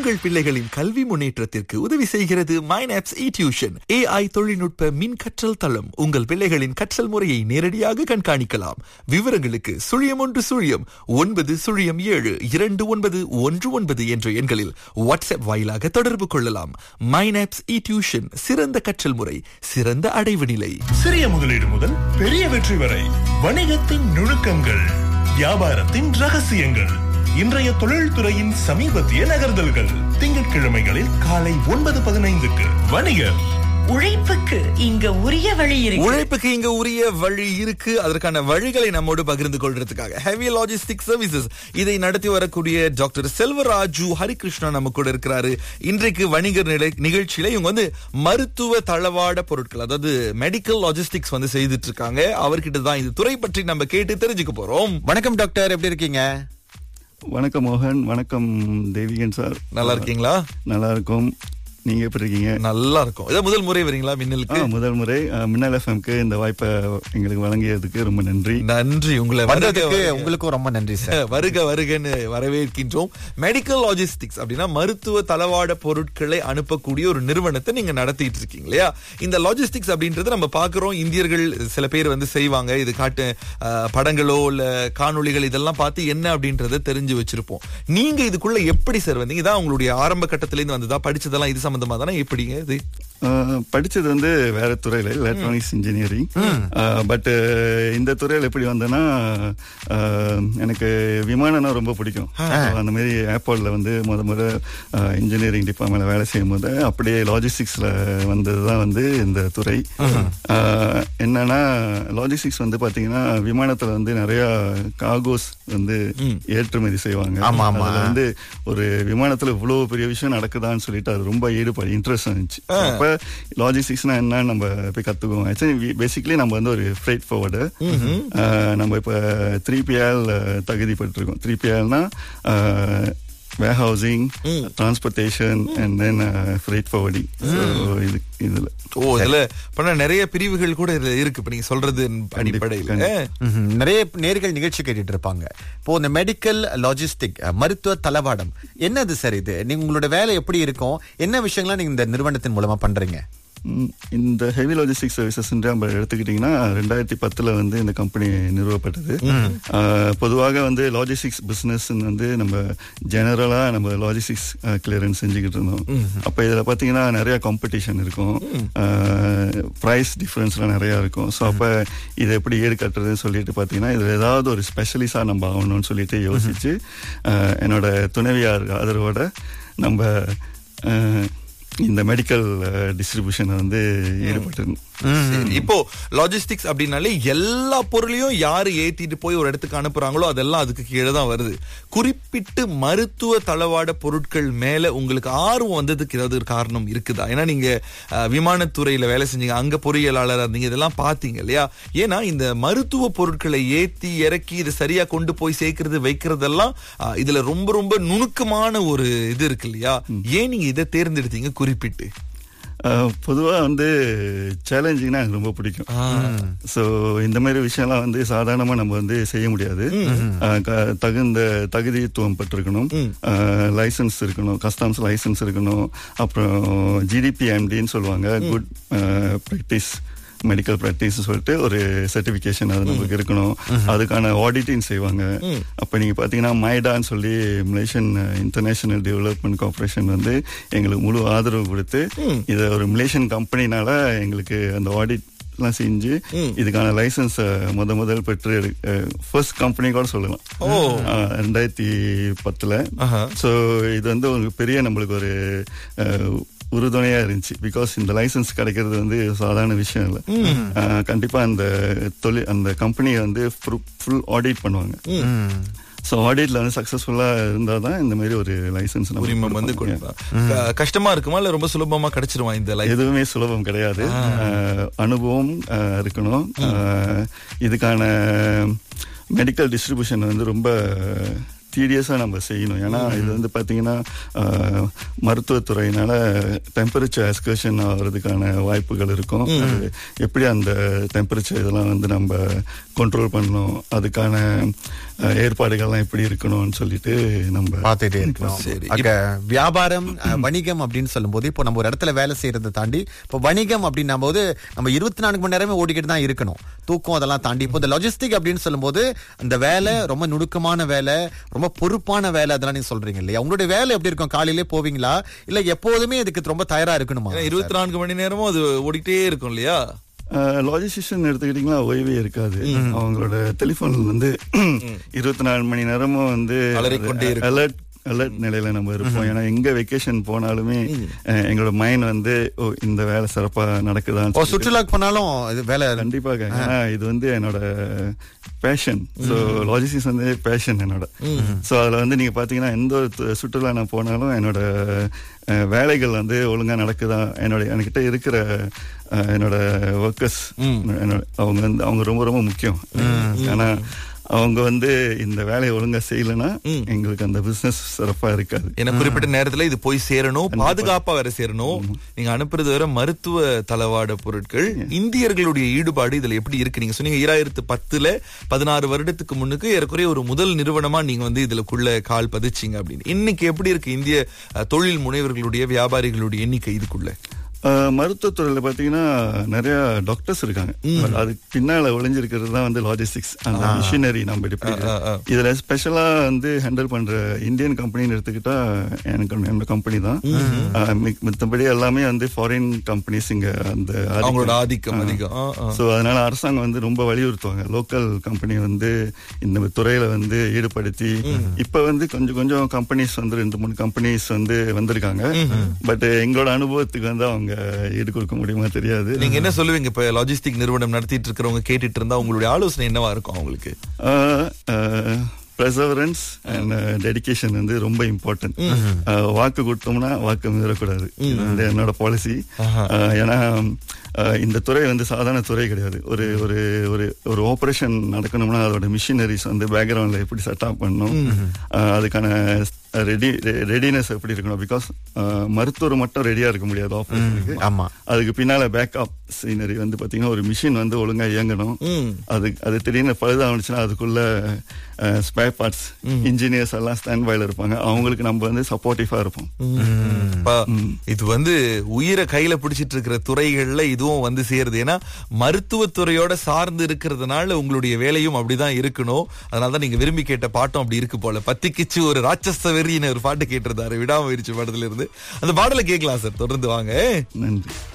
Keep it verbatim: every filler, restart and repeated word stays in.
உங்கள் பிள்ளைகளின் கல்வி முன்னேற்றத்திற்கு உதவி செய்கிறது மைனாப்ஸ் இ டியூஷன். ஏஐ தொழில்நுட்ப மின் கற்றல் தளம். உங்கள் பிள்ளைகளின் கற்றல் முறையை நேரடியாக கண்காணிக்கலாம். விவரங்களுக்கு சுழியம் ஒன்று சுழியம் ஒன்பது சுழியம் ஏழு இரண்டு ஒன்பது ஒன்று ஒன்பது என்ற எண்களில் வாட்ஸ்அப் வாயிலாக தொடர்பு கொள்ளலாம். மைனாப்ஸ் இ டியூஷன், சிறந்த கற்றல் முறை, சிறந்த அடைவு நிலை. சிறிய முதலீடு முதல் பெரிய வெற்றி வரை வணிகத்தின் நுணுக்கங்கள், வியாபாரத்தின் ரகசியங்கள், இன்றைய தொழில்துறையின் சமீபத்திய நகர்தல்கள். திங்கட்கிழமைகளில் காலை ஒன்பது பதினைந்துக்கு வணிகர். உழைப்புக்கு இங்க உரிய வழி இருக்கு. உழைப்புக்கு இங்க உரிய வழி இருக்கு. அதற்கான வழிகளை நம்மோடு பகிர்ந்து கொள்றதுக்காக ஹெவி லாஜிஸ்டிக் சர்வீசஸ் இதை நடத்தி வரக்கூடிய டாக்டர் செல்வராஜு ஹரிகிருஷ்ணா நம்ம கூட இருக்கிறாரு. இன்றைக்கு வணிகர் நிகழ்ச்சியில இவங்க வந்து மருத்துவ தளவாட பொருட்கள், அதாவது மெடிக்கல் லாஜிஸ்டிக்ஸ் வந்து செய்துட்டு இருக்காங்க. அவர்கிட்ட தான் இந்த துறை பற்றி நம்ம கேட்டு தெரிஞ்சுக்க போறோம். வணக்கம் டாக்டர், எப்படி இருக்கீங்க? வணக்கம் மோகன். வணக்கம் தேவிகன் சார். நல்லா இருக்கீங்களா? நல்லா இருக்கும். நீங்க எப்படி இருக்கீங்க? நல்லா இருக்கும். இதான் முதல் முறை வரீங்களா மின்னலுக்கு? முதல் முறை. மின்னல் எஃப்எம்க்கு இந்த வாய்ப்பை எங்களுக்கு வழங்கியதுக்கு ரொம்ப நன்றி. நன்றி. உங்களை வந்ததுக்கு உங்களுக்கும் ரொம்ப நன்றி சார். வருக வருகன்னு வரவேற்கின்றோம். மெடிக்கல் லாஜிஸ்டிக்ஸ் அப்படின்னா மருத்துவ தளவாட பொருட்களை அனுப்பக்கூடிய ஒரு நிறுவனத்தை நீங்க நடத்திட்டு இருக்கீங்க இல்லையா? இந்த லாஜிஸ்டிக்ஸ் அப்படின்றது நம்ம பாக்குறோம், இந்தியர்கள் சில பேர் வந்து செய்வாங்க. இது காட்டு படங்களோ இல்ல காணொளிகள் இதெல்லாம் பார்த்து என்ன அப்படின்றத தெரிஞ்சு வச்சிருப்போம். நீங்க இதுக்குள்ள எப்படி சார் வந்தீங்க? இதான் உங்களுடைய ஆரம்ப கட்டத்துல இருந்து வந்ததா? படிச்சதெல்லாம் இது சம்பந்தமா தானே? எப்படிங்க இது? படிச்சது வந்து வேற துறையில, எலக்ட்ரானிக்ஸ் இன்ஜினியரிங். பட் இந்த துறையில எப்படி வந்தேன்னா, எனக்கு விமானம்னா ரொம்ப பிடிக்கும். அந்த மாதிரி ஏர்போர்ட்ல வந்து முத முத இன்ஜினியரிங் டிபார்ட்மெண்ட்ல வேலை செய்யும் போது அப்படியே லாஜிஸ்டிக்ஸ்ல வந்ததுதான் வந்து இந்த துறை. என்னன்னா லாஜிஸ்டிக்ஸ் வந்து பாத்தீங்கன்னா விமானத்துல வந்து நிறைய கார்கோஸ் வந்து ஏற்றுமதி செய்வாங்க. அதுல வந்து ஒரு விமானத்துல இவ்வளவு பெரிய விஷயம் நடக்குதான்னு சொல்லிட்டு அது ரொம்ப ஈடுபாடு, இன்ட்ரெஸ்ட் இருந்துச்சு. அப்ப லாஜிஸ்டிக்ஸ்னா என்ன நம்ம போய் கத்துக்குவோம். ஆக்சுவலி பேசிக்கலி நம்ம வந்து ஒரு ஃப்ரைட் ஃபார்வர்டர். நம்ம இப்ப த்ரீ பிஎல் தகுதி பெற்றிருக்கோம். Three பிஎல்னா warehousing, mm. transportation, and then uh, freight forwarding. Mm. So இது இதுல ஓ இதுல பண்ண நிறைய பிரிவுகள் கூட இருக்கு. இப்ப நீங்க சொல்றது அடிப்படையில் நிறைய நேர்கள் நிகழ்ச்சி கேட்டுட்டு இருப்பாங்க. இப்போ இந்த மெடிக்கல் லாஜிஸ்டிக் மருத்துவ தளவாடம் என்னது சார்? இது நீங்க உங்களோட வேலை எப்படி இருக்கும்? என்ன விஷயங்கள்லாம் நீங்க இந்த நிறுவனத்தின் மூலமா பண்றீங்க? இந்த ஹெவி லாஜிஸ்டிக் சர்வீசஸ் நம்ம எடுத்துக்கிட்டீங்கன்னா ரெண்டாயிரத்தி பத்துல வந்து இந்த கம்பெனி நிறுவப்பட்டது. பொதுவாக வந்து லாஜிஸ்டிக்ஸ் பிசினஸ் வந்து நம்ம ஜெனரலா நம்ம லாஜிஸ்டிக்ஸ் கிளியரன்ஸ் செஞ்சுக்கிட்டு இருந்தோம். அப்ப இதுல பாத்தீங்கன்னா நிறைய காம்படிஷன் இருக்கும், பிரைஸ் டிஃபரன்ஸ்லாம் நிறைய இருக்கும். ஸோ அப்ப இதை எப்படி ஈடு கட்டுறதுன்னு சொல்லிட்டு பாத்தீங்கன்னா இதுல ஏதாவது ஒரு ஸ்பெஷலிஸ்டா நம்ம ஆகணும்னு சொல்லிட்டு யோசிச்சு என்னோட துணைவியார் ஆதரவோட நம்ம இந்த மெடிக்கல் டிஸ்ட்ரிபியூஷன் வந்து ஈடுபட்டு. இப்போ லாஜிஸ்டிக்ஸ் அப்படின்னாலே எல்லா பொருளையும் யாரு ஏத்திட்டு போய் ஒரு இடத்துக்கு அனுப்புறாங்களோ அதெல்லாம் அதுக்கு கீழே தான் வருது. குறிப்பிட்டு மருத்துவ தளவாட பொருட்கள் மேல உங்களுக்கு ஆர்வம் வந்ததுக்கு ஏதாவது ஒரு காரணம் இருக்குதா? ஏன்னா நீங்க விமானத்துறையில வேலை செஞ்சீங்க, அங்க பொறியியலாளர் இருந்தீங்க, இதெல்லாம் பாத்தீங்க இல்லையா? ஏன்னா இந்த மருத்துவ பொருட்களை ஏத்தி இறக்கி இதை சரியா கொண்டு போய் சேர்க்கறது வைக்கிறதெல்லாம் இதுல ரொம்ப ரொம்ப நுணுக்கமான ஒரு இது இருக்கு இல்லையா? ஏன் நீங்க இதை தேர்ந்தெடுத்தீங்க குறிப்பிட்டு? பொதுவா வந்து சேலஞ்சிங்னா எனக்கு ரொம்ப பிடிக்கும். ஸோ இந்த மாதிரி விஷயம்லாம் வந்து சாதாரணமா நம்ம வந்து செய்ய முடியாது. தகுந்த தகுதித்துவம் பெற்றிருக்கணும், லைசன்ஸ் இருக்கணும், கஸ்டம்ஸ் லைசன்ஸ் இருக்கணும், அப்புறம் ஜிடிபிஎம்டின்னு சொல்லுவாங்க, குட் ப்ராக்டிஸ் மெடிக்கல் பிராக்டிஸ் சொல்லிட்டு ஒரு சர்டிபிகேஷன் அது நமக்கு இருக்கணும். அதுக்கான ஆடிட்டிங் செய்வாங்க. அப்ப நீங்க பாத்தீங்கன்னா மைடான்னு சொல்லி மலேசியன் இன்டர்நேஷனல் டெவலப்மெண்ட் கார்பரேஷன் வந்து எங்களுக்கு முழு ஆதரவு கொடுத்து இதை ஒரு மலேசியன் கம்பெனினால எங்களுக்கு அந்த ஆடிட் எல்லாம் செஞ்சு இதுக்கான லைசன்ஸ் முத முதல் பெற்று ஃபர்ஸ்ட் கம்பெனி கூட சொல்லலாம் ரெண்டாயிரத்தி பத்துல. ஸோ இது வந்து ஒரு பெரிய நம்மளுக்கு ஒரு உறுதுணையா இருந்துச்சு. பிகாஸ் இந்த லைசன்ஸ் கிடைக்கிறது வந்து சாதாரண விஷயம் இல்லை. கண்டிப்பா அந்த தொழில் அந்த கம்பெனியை வந்து ஃபுல் ஆடிட் பண்ணுவாங்க. சோ ஆடிட்ல வந்து சக்சஸ்ஃபுல்லா இருந்தாதான் இந்த மாதிரி ஒரு லைசன்ஸ் உரிமம் வந்து கொடுப்பாங்க. கஷ்டமா இருக்குமா இல்ல ரொம்ப சுலபமா கிடைச்சிருவா? இந்த எதுவுமே சுலபம் கிடையாது, அனுபவம் இருக்கணும். இதுக்கான மெடிக்கல் டிஸ்ட்ரிபியூஷன் வந்து ரொம்ப டீடியஸா நம்ம செய்யணும். ஏன்னா இது வந்து பாத்தீங்கன்னா மருத்துவத்துறையினால டெம்பரேச்சர் எஸ்கர்ஷன் ஆகிறதுக்கான வாய்ப்புகள் இருக்கும். எப்படி அந்த டெம்பரேச்சர் இதெல்லாம் வந்து நம்ம கண்ட்ரோல் பண்ணணும், அதுக்கான அஹ், ஏற்பாடுகள்லாம் எப்படி இருக்கணும்னு சொல்லிட்டு நம்ம பார்த்துட்டே இருக்கணும். சரி. அங்க வியாபாரம் அஹ், வணிகம் அப்படின்னு சொல்லும்போது இப்போ நம்ம ஒரு இடத்துல வேலை செய்யறதை தாண்டி இப்போ வணிகம் அப்படின்னும் போது நம்ம இருபத்தி நான்கு மணி நேரமே ஓடிக்கிட்டு தான் இருக்கணும். தூக்கம் அதெல்லாம் தாண்டி இப்போ இந்த லாஜிஸ்டிக் அப்படின்னு சொல்லும்போது அந்த வேலை ரொம்ப நுணுக்கமான வேலை, ரொம்ப பொறுப்பான வேலை, அதெல்லாம் நீங்க சொல்றீங்க இல்லையா? உங்களுடைய வேலை எப்படி இருக்கும்? காலையிலே போவீங்களா இல்ல எப்போதுமே இதுக்கு ரொம்ப தயாரா இருக்கணுமா? இருபத்தி நான்கு மணி நேரமும் அது ஓடிட்டே இருக்கும் இல்லையா? லாஜிஸ்டிஷன் எடுத்துக்கிட்டீங்கன்னா ஓய்வே இருக்காது. அவங்களோட டெலிபோன் வந்து இருபத்தி நாலு மணி நேரமும் வந்து அலறிக்கொண்டே இருக்கும். அலர்ட் அலர்ட் நிலையில நம்ம இருப்போம். ஏன்னா எங்க வெக்கேஷன் போனாலுமே அஹ், எங்களோட மைண்ட் வந்து ஓ இந்த வேலை சிறப்பா நடக்குதான்னு ஓ, சொல்லிட்டு- சுற்றுலாக்கு போனாலும் இது வேலை கண்டிப்பாக. ஏன்னா இது வந்து என்னோட பேஷன். ஸோ லாஜிஸ்டிக்ஸ் வந்து பேஷன் என்னோட. ஸோ அதுல வந்து நீங்க பாத்தீங்கன்னா எந்த ஒரு து- சுற்றுலா நான் போனாலும் என்னோட அஹ், வேலைகள் வந்து ஒழுங்கா நடக்குதா, என்னோட என்கிட்ட இருக்கிற அஹ், என்னோட ஒர்க்கர்ஸ் அவங்க வந்து அவங்க ரொம்ப ரொம்ப முக்கியம். ஏன்னா அவங்க வந்து இந்த வேலையை ஒழுங்கா செய்யலைன்னா எங்களுக்கு அந்த பிசினஸ் சிறப்பா இருக்காது. ஏன்னா குறிப்பிட்ட நேரத்துல இது போய் சேரணும், பாதுகாப்பா வேற சேரணும். நீங்க அனுப்புறது வேற மருத்துவ தளவாட பொருட்கள். இந்தியர்களுடைய ஈடுபாடு இதுல எப்படி இருக்கு? நீங்க சொன்னீங்க ஈராயிரத்து பத்துல பதினாறு வருடத்துக்கு முன்னுக்கு ஏறக்குறைய ஒரு முதல் நிறுவனமா நீங்க வந்து இதுலக்குள்ள கால் பதிச்சீங்க அப்படின்னு. இன்னைக்கு எப்படி இருக்கு இந்திய அஹ், தொழில் முனைவர்களுடைய வியாபாரிகளுடைய எண்ணிக்கை இதுக்குள்ள? அஹ், மருத்துவத்துறையில பாத்தீங்கன்னா நிறைய டாக்டர்ஸ் இருக்காங்க. But அதுக்கு பின்னால ஒளிஞ்சிருக்கிறது தான் வந்து லாஜிஸ்டிக்ஸ், அந்த மிஷினரி. நம்ம இப்படி இதுல ஸ்பெஷலா வந்து ஹேண்டில் பண்ற இந்தியன் கம்பெனின்னு எடுத்துக்கிட்டா எனக்கு என்னோட கம்பெனி தான். அஹ், மி- மத்தபடி எல்லாமே வந்து ஃபாரின் கம்பெனிஸ் இங்க அந்த அவங்களோட ஆதிக்கம். ஆதிக்கம் அதிகம். ஆ, ஆ. சோ அதனால அரசாங்கம் வந்து ரொம்ப வலியுறுத்துவாங்க லோக்கல் கம்பெனி வந்து இந்த துறையில வந்து ஈடுபடுத்தி. இப்ப வந்து கொஞ்சம் கொஞ்சம் கம்பெனிஸ் வந்து ரெண்டு மூணு கம்பெனிஸ் வந்து வந்திருக்காங்க. பட் எங்களோட அனுபவத்துக்கு வந்து அவங்க ஈடு கொடுக்க முடியுமா தெரியாது. நீங்க என்ன சொல்லுவீங்க? இப்ப லாஜிஸ்டிக் நிறுவனம் நடத்திட்டு இருக்கிறவங்க கேட்டுட்டு இருந்தா உங்களுடைய ஆலோசனை என்னவா இருக்கும் அவங்களுக்கு? பெர்சவரன்ஸ் அண்ட் டெடிகேஷன் வந்து ரொம்ப இம்பார்ட்டன்ட். வாக்கு கொடுத்தோம்னா வாக்கு மீறக்கூடாது. இது வந்து என்னோட பாலிசி. ஏன்னா அஹ், இந்த துறை வந்து சாதாரண துறை கிடையாது. ஒரு ஒரு ஒரு ஒரு ஆபரேஷன் நடக்கணும்னா அதோட மிஷினரிஸ் வந்து பேக்ரவுண்ட்ல எப்படி செட்டப் பண்ணணும், அஹ், அதுக்கான ரெடி ரெடினஸ் எப்படி இருக்கணும். பிகாஸ் மருத்துவர் மட்டும் ரெடியா இருக்க முடியாது ஆபரேஷனுக்கு. ஆமா. அதுக்கு பின்னால பேக்கப் சீனரி வந்து பாத்தீங்கன்னா ஒரு மிஷின் வந்து ஒழுங்கா இயங்கணும். அது அது திடீர்னு பழுதாச்சுன்னா அதுக்குள்ள ஸ்பேர் பார்ட்ஸ் இன்ஜினியர்ஸ் எல்லாம் ஸ்டாண்ட் பைல இருப்பாங்க. அவங்களுக்கு நம்ம வந்து சப்போர்ட்டிவா இருப்போம். பா, இது வந்து உயிரை கையில பிடிச்சிட்டு இருக்கிற துறைகள்ல இதுவும் வந்து சேருது. ஏன்னா மருத்துவத்துறையோட சார்ந்து இருக்கிறதுனால உங்களுடைய வேலையும் அப்படிதான் இருக்கணும். அதனாலதான் நீங்க விரும்பி கேட்ட பாட்டும் அப்படி இருக்கு போல. பத்திக்கிச்சு ஒரு ராட்சச வெறின்னு ஒரு பாட்டு கேட்டிருந்தாரு விடாமுயற்சி படத்துல இருந்து. அந்த பாடலை கேட்கலாம் சார். தொடர்ந்து வாங்க. நன்றி.